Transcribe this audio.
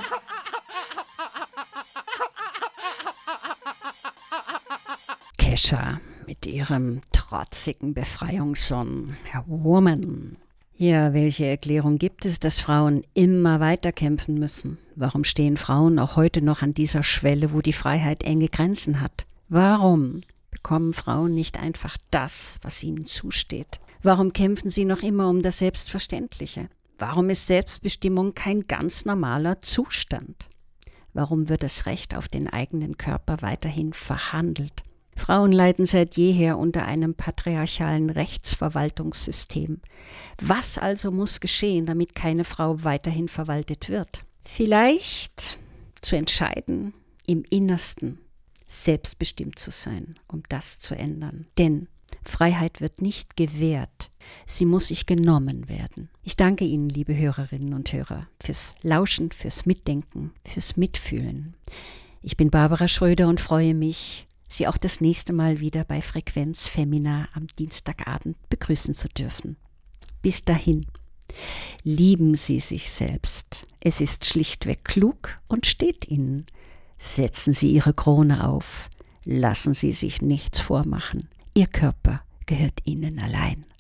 Kesha mit ihrem trotzigen Befreiungssong Woman. Ja, welche Erklärung gibt es, dass Frauen immer weiter kämpfen müssen? Warum stehen Frauen auch heute noch an dieser Schwelle, wo die Freiheit enge Grenzen hat? Warum bekommen Frauen nicht einfach das, was ihnen zusteht? Warum kämpfen sie noch immer um das Selbstverständliche? Warum ist Selbstbestimmung kein ganz normaler Zustand? Warum wird das Recht auf den eigenen Körper weiterhin verhandelt? Frauen leiden seit jeher unter einem patriarchalen Rechtsverwaltungssystem. Was also muss geschehen, damit keine Frau weiterhin verwaltet wird? Vielleicht zu entscheiden, im Innersten selbstbestimmt zu sein, um das zu ändern. Denn Freiheit wird nicht gewährt, sie muss sich genommen werden. Ich danke Ihnen, liebe Hörerinnen und Hörer, fürs Lauschen, fürs Mitdenken, fürs Mitfühlen. Ich bin Barbara Schröder und freue mich, Sie auch das nächste Mal wieder bei Frequenz Femina am Dienstagabend begrüßen zu dürfen. Bis dahin, lieben Sie sich selbst. Es ist schlichtweg klug und steht Ihnen. Setzen Sie Ihre Krone auf. Lassen Sie sich nichts vormachen. Ihr Körper gehört Ihnen allein.